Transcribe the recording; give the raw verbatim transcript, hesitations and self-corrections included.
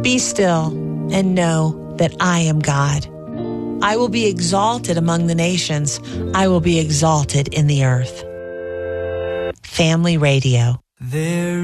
Be still and know that I am God. I will be exalted among the nations. I will be exalted in the earth. Family Radio. There